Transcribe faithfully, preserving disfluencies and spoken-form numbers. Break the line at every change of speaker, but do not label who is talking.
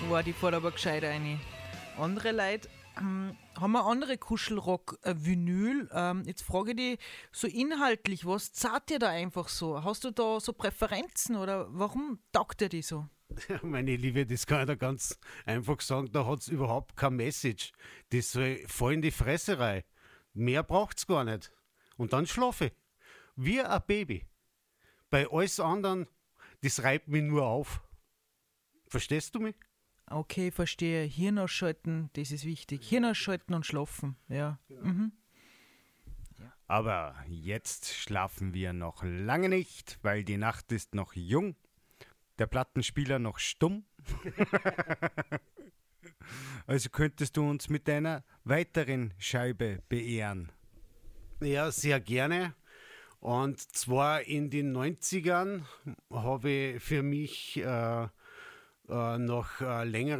war, die fährt aber gescheit rein. Andere Leute ähm, haben eine andere Kuschelrock-Vinyl. Ähm, jetzt frage ich dich so inhaltlich, was zahlt dir da einfach so? Hast du da so Präferenzen oder warum taugt dir die so?
Ja, meine Liebe, das kann ich da ganz einfach sagen, da hat es überhaupt kein Message. Das soll voll in die Fresse rein. Mehr braucht's gar nicht. Und dann schlafe ich. Wie ein Baby. Bei alles anderen, das reibt mich nur auf. Verstehst du mich?
Okay, verstehe. Hirn ausschalten, das ist wichtig. Hirn ausschalten und schlafen, ja. Mhm.
Aber jetzt schlafen wir noch lange nicht, weil die Nacht ist noch jung, der Plattenspieler noch stumm. Also könntest du uns mit deiner weiteren Scheibe beehren.
Ja, sehr gerne. Und zwar in den neunzigern habe ich für mich äh, äh, nach äh, längerer